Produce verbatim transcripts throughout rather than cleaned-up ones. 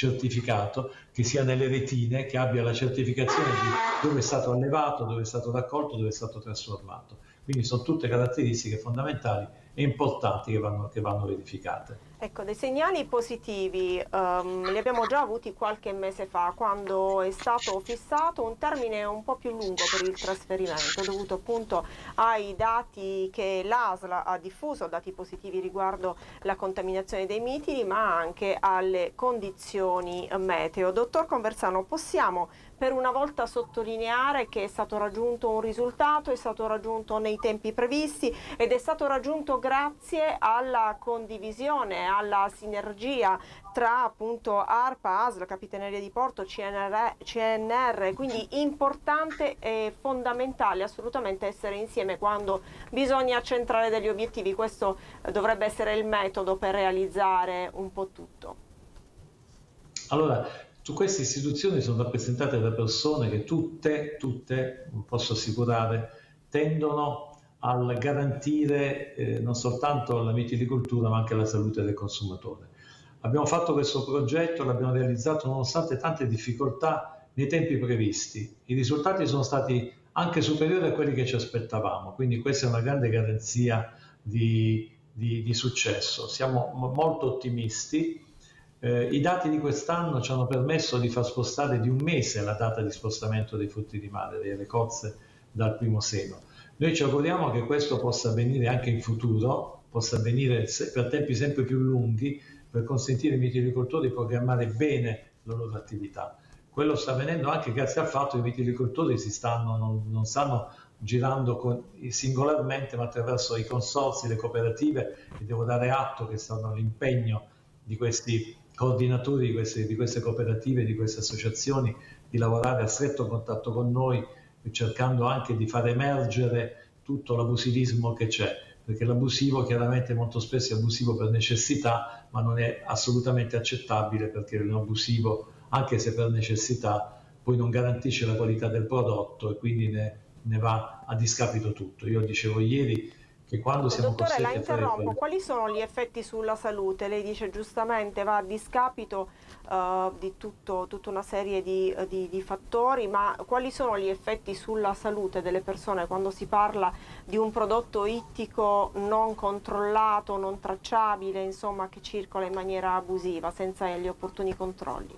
certificato, che sia nelle retine, che abbia la certificazione di dove è stato allevato, dove è stato raccolto, dove è stato trasformato. Quindi sono tutte caratteristiche fondamentali e importanti che vanno, che vanno verificate. Ecco, dei segnali positivi um, li abbiamo già avuti qualche mese fa, quando è stato fissato un termine un po' più lungo per il trasferimento, dovuto appunto ai dati che l'A S L ha diffuso, dati positivi riguardo la contaminazione dei mitili, ma anche alle condizioni meteo. Dottor Conversano, possiamo per una volta sottolineare che è stato raggiunto un risultato, è stato raggiunto nei tempi previsti ed è stato raggiunto grazie alla condivisione, alla sinergia tra appunto ARPA, A S L, Capitaneria di Porto, C N R, C N R, quindi importante e fondamentale assolutamente essere insieme quando bisogna centrare degli obiettivi. Questo dovrebbe essere il metodo per realizzare un po' tutto. Allora, su queste istituzioni sono rappresentate da persone che tutte, tutte, posso assicurare, tendono a garantire eh, non soltanto la mitilicoltura ma anche la salute del consumatore. Abbiamo fatto questo progetto, l'abbiamo realizzato nonostante tante difficoltà nei tempi previsti. I risultati sono stati anche superiori a quelli che ci aspettavamo, quindi questa è una grande garanzia di, di, di successo. Siamo molto ottimisti. Eh, I dati di quest'anno ci hanno permesso di far spostare di un mese la data di spostamento dei frutti di mare, delle cozze, dal primo seno. Noi ci auguriamo che questo possa avvenire anche in futuro, possa avvenire per tempi sempre più lunghi, per consentire ai mitilicoltori di programmare bene la loro attività. Quello sta avvenendo anche grazie al fatto che i mitilicoltori si stanno, non, non stanno girando con, singolarmente, ma attraverso i consorzi, le cooperative, e devo dare atto che stanno l'impegno di questi coordinatori di queste, di queste cooperative, di queste associazioni, di lavorare a stretto contatto con noi, cercando anche di far emergere tutto l'abusivismo che c'è, perché l'abusivo chiaramente molto spesso è abusivo per necessità, ma non è assolutamente accettabile, perché l'abusivo, anche se per necessità, poi non garantisce la qualità del prodotto e quindi ne, ne va a discapito tutto. Io dicevo ieri che quando siamo Dottore, la costretti a fare interrompo, quello... quali sono gli effetti sulla salute? Lei dice giustamente va a discapito uh, di tutto, tutta una serie di, di, di fattori, ma quali sono gli effetti sulla salute delle persone quando si parla di un prodotto ittico non controllato, non tracciabile, insomma, che circola in maniera abusiva, senza gli opportuni controlli?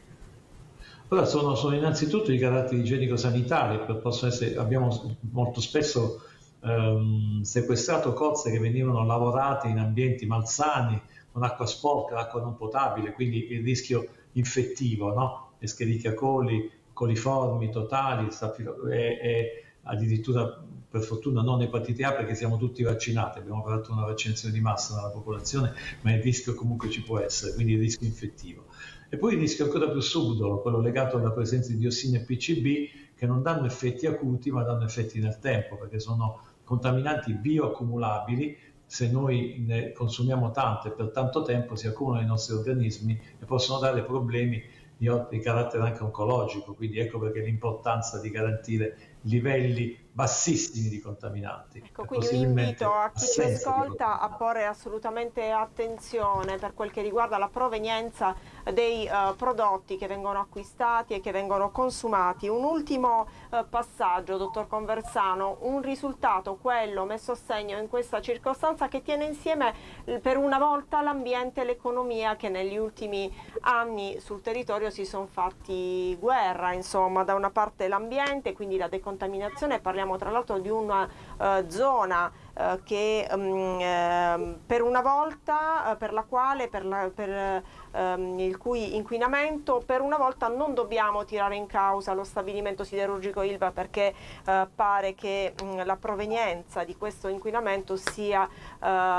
Allora, sono, sono innanzitutto i caratteri igienico-sanitari, possono essere, abbiamo molto spesso ehm, sequestrato cozze che venivano lavorate in ambienti malsani, con acqua sporca, acqua non potabile, quindi il rischio infettivo, no? Escherichia coli, coliformi totali, stafilo- e, e addirittura per fortuna non epatite A, perché siamo tutti vaccinati, abbiamo fatto una vaccinazione di massa nella popolazione, ma il rischio comunque ci può essere, quindi il rischio infettivo. E poi il rischio ancora più subdolo, quello legato alla presenza di diossine e P C B, che non danno effetti acuti ma danno effetti nel tempo, perché sono contaminanti bioaccumulabili. Se noi ne consumiamo tante per tanto tempo si accumulano nei nostri organismi e possono dare problemi di, di carattere anche oncologico, quindi ecco perché l'importanza di garantire livelli bassissimi di contaminanti. Ecco, quindi un invito a chi ci ascolta a di porre assolutamente attenzione per quel che riguarda la provenienza dei uh, prodotti che vengono acquistati e che vengono consumati. Un ultimo uh, passaggio, dottor Conversano, un risultato, quello messo a segno in questa circostanza, che tiene insieme per una volta l'ambiente e l'economia, che negli ultimi anni sul territorio si sono fatti guerra, insomma, da una parte l'ambiente, quindi la decontaminazione, parliamo tra l'altro di una uh, zona uh, che um, uh, per una volta, uh, per la quale, per, la, per um, il cui inquinamento, per una volta non dobbiamo tirare in causa lo stabilimento siderurgico Ilva, perché uh, pare che um, la provenienza di questo inquinamento sia uh,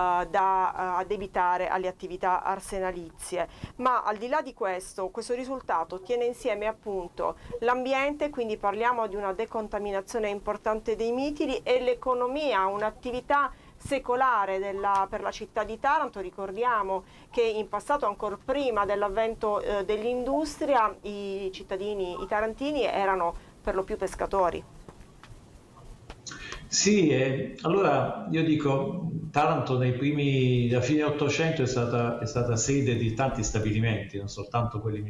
da uh, addebitare alle attività arsenalizie. Ma al di là di questo, questo risultato tiene insieme appunto l'ambiente, quindi parliamo di una decontaminazione importante dei mitili, e l'economia, un'attività secolare della, per la città di Taranto. Ricordiamo che in passato, ancora prima dell'avvento eh, dell'industria, i cittadini, i tarantini, erano per lo più pescatori. Sì, eh, allora io dico, Taranto nei primi, a fine Ottocento è stata, è stata sede di tanti stabilimenti, non soltanto quelli